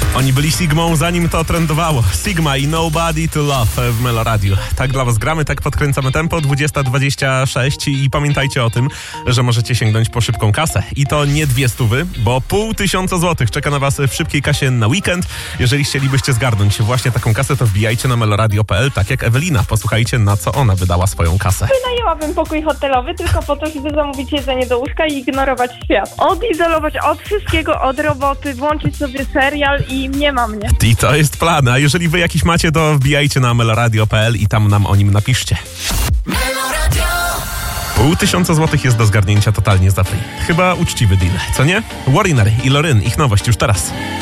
Oni byli Sigmą, zanim to trendowało. Sigma i Nobody to Love w Meloradiu. Tak dla was gramy, tak podkręcamy tempo. 20:26 i pamiętajcie o tym, że możecie sięgnąć po szybką kasę. I to nie 200, bo 500 złotych czeka na was w szybkiej kasie na weekend. Jeżeli chcielibyście zgarnąć właśnie taką kasę, to wbijajcie na meloradio.pl, tak jak Ewelina. Posłuchajcie, na co ona wydała swoją kasę. Wynajęłabym pokój hotelowy tylko po to, żeby zamówić jedzenie do łóżka i ignorować świat. Odizolować od wszystkiego, od roboty, włączyć sobie serial i nie ma mnie. I to jest plan. A jeżeli wy jakiś macie, to wbijajcie na meloradio.pl i tam nam o nim napiszcie. 500 złotych jest do zgarnięcia totalnie za free. Chyba uczciwy deal, co nie? Wariner i Loryn, ich nowość już teraz.